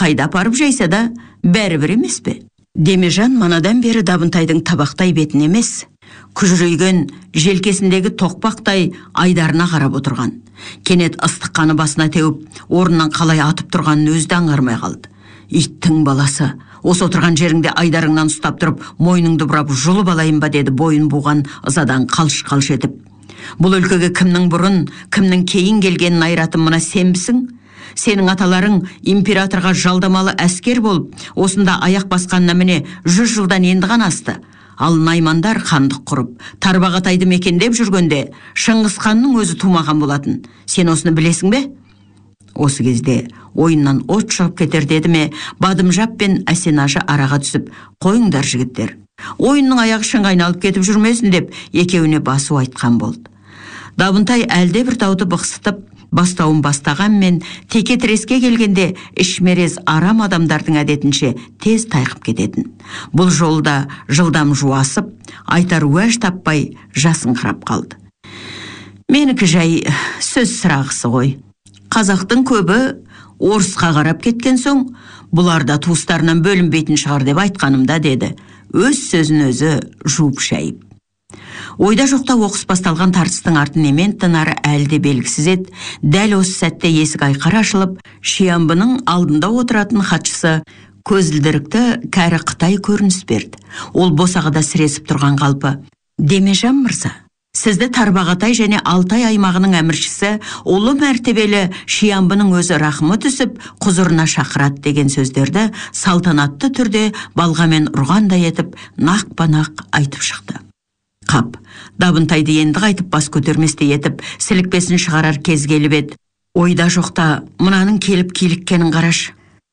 қайда апарып жайса да, бәрібір емес пе? Демежан манадан бері Дабынтайдың табақтай бетін емес, күжірейген желкесіндегі тоқпақтай айдарына қарап отырған. Кенет ыстық қаны басына теуіп, орнынан қалай атып тұрғанын өзі аңғармай қалды. Иттің баласы, осы отырған жеріңде айдарыңнан ұстап тұрып, мойныңды бұрап жұлып алайын ба деді бойын буған ызадан қалш-қалш етіп. Бұл өлкеге кімнің бұрын, кімнің кейін келгенін айыратын мына сенбісің? Сенің аталарың императорға жалдамалы әскер болып, осында аяқ басқанына міне 100 жылдан енді ғана асты. Ал наймандар хандық құрып, Тарбағатайды мекендеп жүргенде Шыңғыс ханның өзі тумаған болатын. Сен осыны білесің бе? Осы кезде ойыннан от шығып кетер деді ме, Бадымжап пен Әсенажы араға түсіп, қойыңдар жігіттер. Ойынның аяғы шыңға айналып кетіп жүрмесін деп, екеуіне басу айтқан болды. Дабынтай әлде бір дауды бықсытып, бастауын бастағанмен, теке тіреске келгенде ішмерез арам адамдардың әдетінше тез тайқып кететін. Бұл жолда жылдам жуасып, айтар уәж таппай жасыңқырап қалды. Менікі жай сөз сырағысы ғой. Қазақтың көбі орысқа қарап кеткен соң, бұлар да туыстарынан бөлінбейтін шығар деп айтқанымда деді, өз сөзін өзі жуып шайып. Ойда жоқта оқыс басталған тартыстың артын емен тынары әлде белгісіз еді. Дәл осы сәтте есік айқара ашылып, Шиямбының алдында отыратын хатшысы көзілдірікті кәрі Қытай көрініс берді. Ол босағада сіресіп тұрған қалпы. Демежан мырза, сізді Тарбағатай және Алтай аймағының әміршісі, ұлы мәртебелі Шиямбының өзі рахымы түсіп, құзырына шақырады деген сөздерді салтанатты түрде балғамен ұрғандай етіп, нақ-нақ айтып шықты. Қап, Дабынтайды енді қайтып бас көтерместей етіп, сілікпесін шығарар кез келіп еді. Ойда жоқта мынаның келіп киліккенін қараш.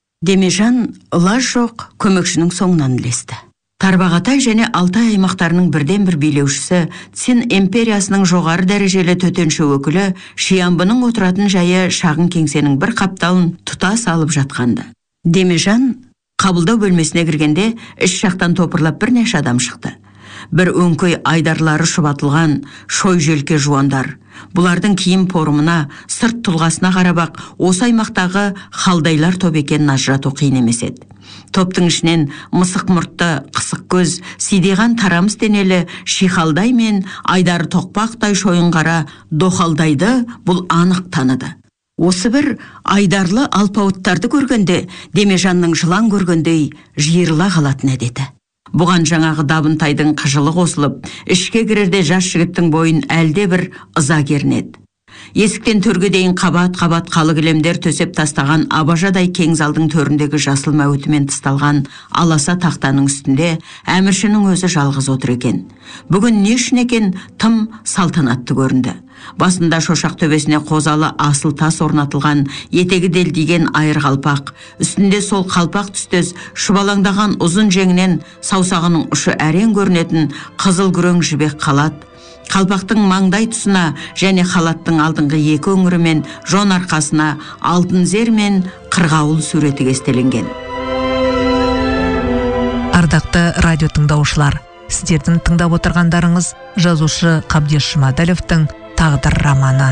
Демежан лаж жоқ көмекшінің соңынан ілесті. Тарбағатай және Алтай аймақтарының бірден бір билеушісі, Цин империясының жоғары дәрежелі төтенше өкілі Шиямбының отыратын жайы шағын кеңсенің бір қапталын тұтас алып жатқанды. Демежан қабылдау бөлмесіне кіргенде іш жақтан топырлап бірнеше адам шықты. Бір өңкөй айдарлары шұбатылған шой желке жуандар. Бұлардың киім порымына, сырт тұлғасына қарабақ, осы аймақтағы халдайлар топ екенін ажырату қиын емес еді. Топтың ішінен мысық мұртты, қысық көз, сидиған тарамыс денелі Шихалдай мен айдары тоқпақтай шойынғара Дохалдайды бұл анық таныды. Осы бір айдарлы алпауыттарды көргенде, Демежанның жылан көргендей жиырыла қалатын әдеті. Бұған жаңағы Дабынтайдың қыжылы қосылып, ішке кірерде жас жігіттің бойын әлде бір ыза кернеді. Есіктен төрге дейін қабат-қабат қалы кілемдер төсеп тастаған абажадай кең залдың төріндегі жасыл мәуітімен тысталған аласа тақтаның үстінде әміршінің өзі жалғыз отыр екен. Бүгін не үшін екен тым салтанатты көрінді. Басында шошақ төбесіне қозалы асыл тас орнатылған, етегі делдиген айыр қалпақ, үстінде сол қалпақ түстес шұбалаңдаған ұзын жеңінен саусағының ұшы әрең көрінетін қызыл күрең жібек қалат. Қалпақтың маңдай тұсына және халаттың алдыңғы екі өңірі мен жон арқасына алтын зер мен қырғауыл суреті кестеленген. Ардақты радио тыңдаушылар, сіздердің тыңдап отырғандарыңыз жазушы Қабдеш Жұмадәловтың «Тағдыр» романы.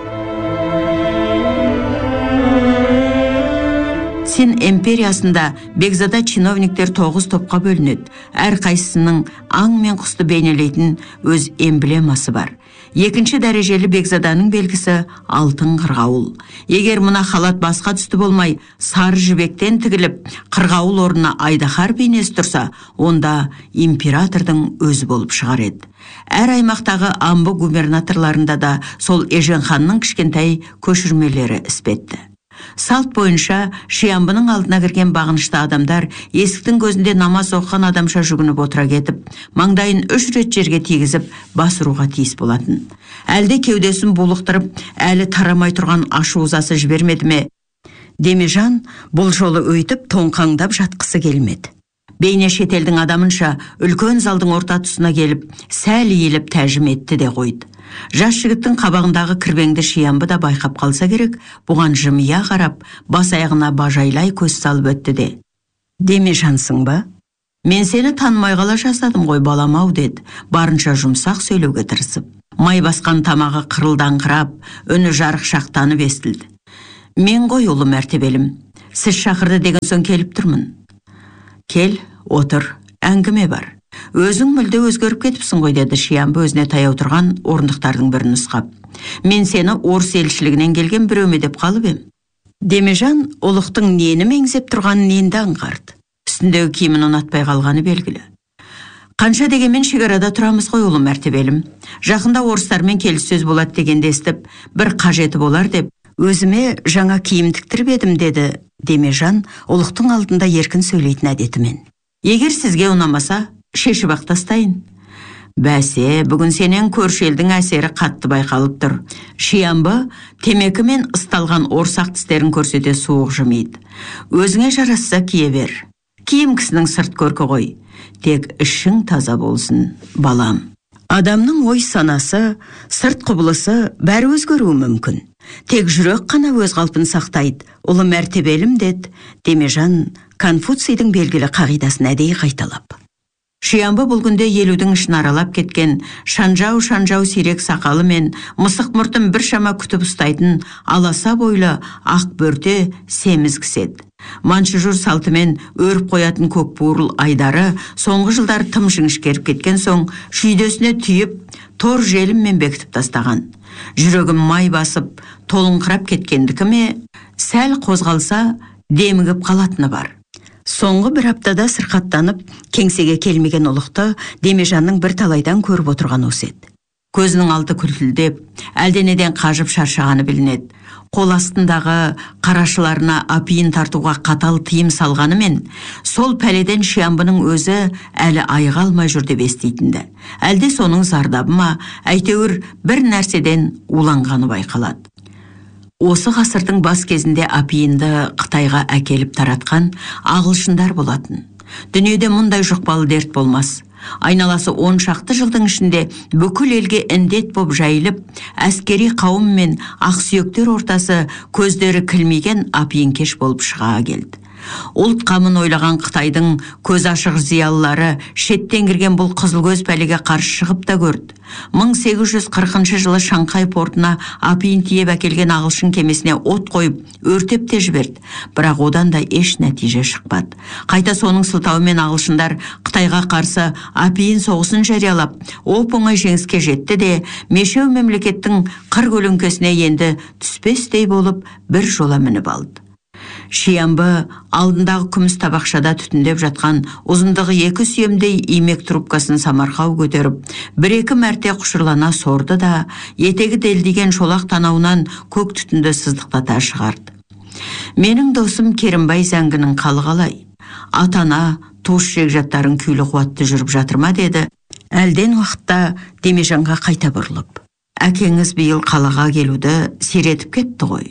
Цин империясында бекзада чиновниктер 9 топқа бөлінеді. Әр қайсысының аң мен құсты бейнелейтін өз эмблемасы бар. Екінші дәрежелі бекзаданың белгісі алтын қырғауыл. Егер мына халат басқа түсті болмай, сары жібектен тігіліп, қырғауыл орнына айдаһар бейнесі тұрса, онда императордың өзі болып шығар еді. Әр аймақтағы амбы губернаторларында да сол Еженханның кішкентай көшірмелері іспетті. Салт бойынша Шиямбының алдына кірген бағынышты адамдар есіктің көзінде намаз оқыған адамша жүгініп отыра кетіп, маңдайын 3 рет жерге тигізіп бас ұруға тиіс болатын. Әлде кеудесін булықтырып, әлі тарамай тұрған ашу ызасы жібермеді ме? Демежан бұл жолы өйтіп тоңқаңдап жатқысы келмеді. Бейне шетелдің адамынша үлкен залдың орта тұсына келіп, сәл иіліп тәжім етті де қойды. Жас жігіттің қабағындағы кірбеңді Шиямбы да байқап қалса керек, бұған жымия қарап, бас аяғына бажайлай көз салып өтті де. Демежансың ба? Мен сені танымай қала жасадым ғой балам-ау деді, барынша жұмсақ сөйлеуге тырысып. Май басқан тамағы қырылдан қырап, үні жарық шақтанып естілді. Мен ғой ұлы мәртебелім. Сіз шақырды деген соң келіп тұрмын. Кел, отыр, әңгіме бар. Өзің мүлде өзгеріп кетіпсің ғой, деді Шиямбы өзіне таяу тұрған орындықтардың бірін нұсқап. Мен сені орыс елшілігінен келген біреуме деп қалып ем. Демежан ұлықтың нені меңзеп тұрғанын енді аңғарды. Үстіндегі киімін ұнатпай қалғаны белгілі. Қанша дегенмен шекарада тұрамыз ғой, ұлы мәртебелім. Жақында орыстармен келіссөз болады дегенді естіп, бір қажеті болар деп, өзіме жаңа киім тіктіріп едім, деді Демежан ұлықтың алдында еркін сөйлейтін әдетімен. Егер сізге ұнамаса, шешіп ақ тастайын. Бәсе, бүгін сенен көрші елдің әсері қатты байқалып тұр. Шиямбы темекі мен ысталған орсақ тістерін көрсете суық жымиды. Өзіңе жарасса кие бер. Киім кісінің сырт көркі ғой. Тек ішің таза болсын, балам. Адамның ой санасы, сырт құбылысы бәрі өзгеруі мүмкін. Тек жүрек қана өз қалпын сақтайды. Ұлы мәртебелім, деді Демежан Конфуцийдің белгілі қағидасын әдейі қайталап. Шиямбы бұл күнде елудің ішін аралап кеткен, шанжау сирек сақалы мен мысық мұртын біршама күтіп ұстайтын аласа бойлы ақ бөрте семіз кіседі. Маншыжур салтымен өріп қоятын көк буырыл айдары соңғы жылдары тым жіңішкеріп кеткен соң шүйдесіне түйіп, тор желіммен бекітіп тастаған. Жүрегім май басып, толыңқырап кеткендікі ме, сәл қозғалса демігіп қалатыны бар. Соңғы бір аптада сырқаттанып, кеңсеге келмеген ұлықты Демежанның бір талайдан көріп отырған осы еді. Көзінің алды күлтілдеп, әлденеден қажып шаршағаны білінеді. Қол астындағы қарашыларына апиын тартуға қатал тыйым салғанымен, сол пәледен Шиямбының өзі әлі айыға алмай жүр деп еститінді. Әлде соның зардабы ма, әйтеуір бір нәрседен уланғаны байқалады. Осы ғасырдың бас кезінде апиынды Қытайға әкеліп таратқан ағылшындар болатын. Дүниеде мұндай жұқпалы дерт болмас. Айналасы 10 шақты жылдың ішінде бүкіл елге індет боп жайылып, әскери қауым мен ақсүйектер ортасы көздері кілмеген апиын-кеш болып шыға келді. Ұлт қамын ойлаған Қытайдың көз ашық зиялылары шеттен кірген бұл қызылкөз пәлеге қарсы шығып та көрді. 1840 жылы Шанхай портына апиын тиеп әкелген ағылшын кемесіне от қойып, өртеп те жіберді. Бірақ одан да еш нәтиже шықпады. Қайта соның сылтауымен ағылшындар Қытайға қарсы апиын соғысын жариялап, оп-оңай жеңіске жетті де, мешеу мемлекеттің қыр көлеңкесіне енді түспестей болып бір жола мініп алды. Шиямбы алдындағы күміс табақшада түтіндеп жатқан ұзындығы 2 сүйемдей имек трубкасын самарқау көтеріп, 1-2 мәрте құшырлана сорды да, етегі делдиген шолақ танауынан көк түтінді сыздықтата шығарды. Менің досым Керімбай зәңгінің қалы қалай? Атана, туыс жегжаттарын күйлі қуатты жүріп жатыр ма, деді. Әлден уақытта Демежанға қайта бұрылып. Әкеңіз биыл қалаға келуді сиретіп кетті ғой.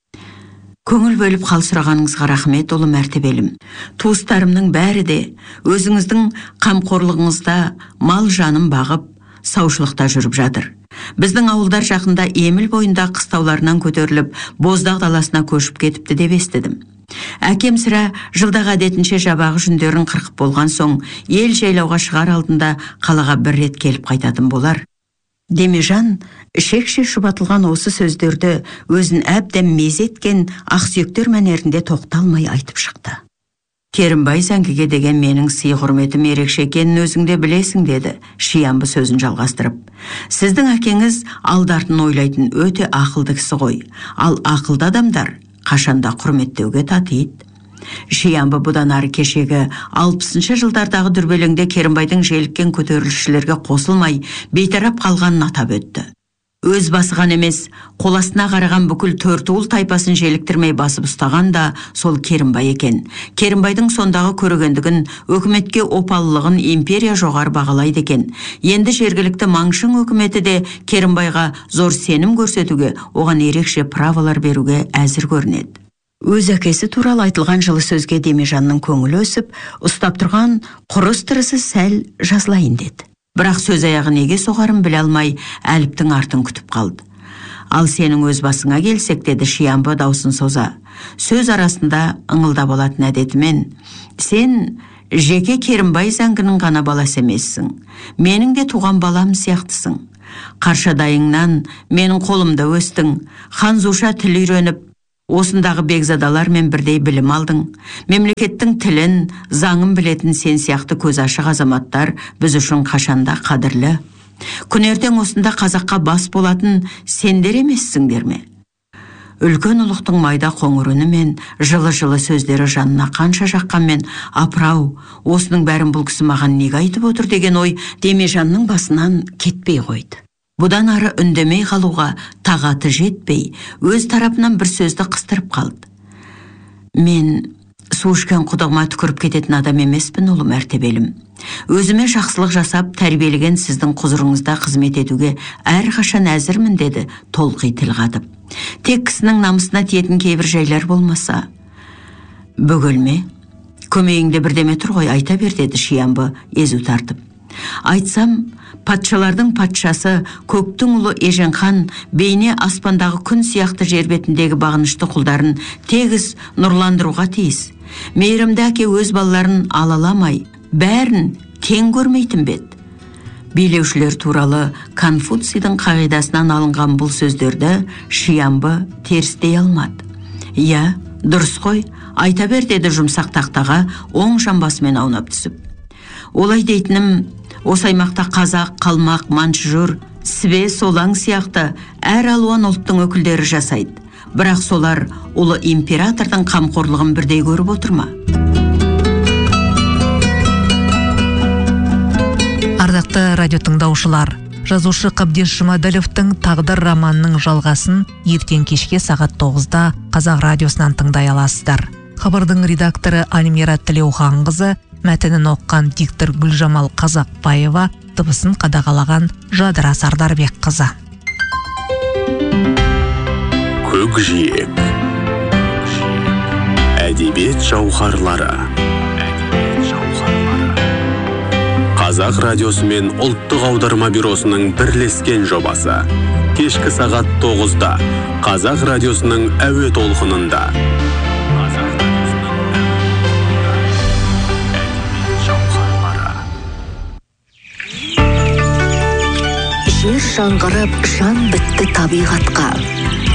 Көңіл бөліп қал сұрағаныңызға рахмет, ұлы мәртебелім. Туыстарымның бәрі де өзіңіздің қамқорлығыңызда мал жанын бағып, саушылықта жүріп жатыр. Біздің ауылдар жақында Еміл бойында қыстауларынан көтеріліп, Боздақ даласына көшіп кетіпті деп естідім. Әкем сірә жылдағы әдетінше жабағы жүндерін қырқып болған соң, ел жайлауға шығар алдында қалаға бір рет келіп қайтатын болар. Демежан ішекше шұбатылған осы сөздерді өзін әбден мезеткен ақсүйектер мәнерінде тоқталмай айтып шықты. Керімбай зәңгіге деген менің сый құрметім ерекше екенін өзіңде білесің, деді Шиямбы сөзін жалғастырып. Сіздің әкеңіз алдартын ойлайтын өте ақылды кісі ғой, ал ақылды адамдар қашанда құрметтеуге татиды. Шиямбы бұдан ары кешегі 60-шы жылдардағы дүрбелеңде Керімбайдың желіккен көтерілісшілерге қосылмай бейтарап қалғанын атап өтті. Өз басыған емес, қоластына қараған бүкіл төртуыл тайпасын желіктірмей басып ұстаған да сол Керімбай екен. Керімбайдың сондағы көрегендігін, өкіметке опалылығын империя жоғары бағалайды екен. Енді жергілікті маңшың өкіметі де Керімбайға зор сенім көрсетуге, оған ерекше праволар беруге әзір көрінеді. Өз әкесі туралы айтылған жылы сөзге Демежанның көңілі өсіп, ұстап тұрған құрыс тырысы сәл жазылайын деді. Бірақ сөз аяғы неге соғарын біле алмай, әліптің артын күтіп қалды. Ал сенің өз басыңа келсек, деді Шиямбы даусын соза. Сөз арасында ыңылдап алатын әдетімен, сен жеке Керімбай зәңгінің ғана баласы емессің. Менің де туған балам сияқтысың. Қаршадайыңнан менің қолымда өстің, ханзуша тіл үйреніп, Осындағы бекзадалармен бірдей білім алдың. Мемлекеттің тілін, заңын білетін сен сияқты көз ашық азаматтар біз үшін қашанда қадірлі. Күнертең осында қазаққа бас болатын сендер емессіңдер ме? Үлкен ұлықтың майда қоңыр үні мен жылы-жылы сөздері жанына қанша жаққанмен, апырау, осының бәрін бұл кісі маған неге айтып отыр деген ой Демежанның басынан кетпей қойды. Бұдан ары үндемей қалуға тағаты жетпей, өз тарапынан бір сөзді қыстырып қалды. Мен су ішкен құдығыма түкіріп кететін адам емеспін, ұлы мәртебелім. Өзіме жақсылық жасап, тәрбиелеген сіздің құзырыңызда қызмет етуге әрқашан әзірмін, деді толқи тіл қатып. Тек кісінің намысына тиетін кейбір жайлар болмаса. Бөгелме, көмейіңде бірдеме тұр ғой, айта бер, деді Шиямбы езу тартып. Айтсам, патшалардың патшасы, көктің ұлы Еженхан бейне аспандағы күн сияқты жер бетіндегі бағынышты құлдарын тегіс нұрландыруға тиіс. Мейірімді әке өз балаларын алаламай, бәрін тең көрмейтін бет. Билеушілер туралы Конфуцийдің қағидасынан алынған бұл сөздерді Шиямбы терістей алмады. Я, дұрыс қой, айта бер, деді жұмсақ тақтаға оң жамбасымен аунап түсіп. Олай дейтінім, осы аймақта қазақ, қалмақ, манчжур, сібе, солаң сияқты әр алуан ұлттың өкілдері жасайды. Бірақ солар ұлы императордың қамқорлығын бірдей көріп отырма? Ардақты радио тыңдаушылар, жазушы Қабдеш Жұмаділовтің «Тағдыр» романының жалғасын ертең кешке сағат 9-да Қазақ радиосынан тыңдай аласыздар. Хабардың редакторы Альмира Тілеуханқызы, мәтінін оққан диктор Гүлжамал Қазақбаева, дыбысын қадағалаған Жадыра Сардарбекқызы. Көкжиек. Әдебиет жауһарлары. Қазақ радиосы мен ұлттық аударма бюросының бірлескен жобасы. Кешкі сағат 9-да Қазақ радиосының әуе толқынында. Жер жаңғырып, жан бітті табиғатқа.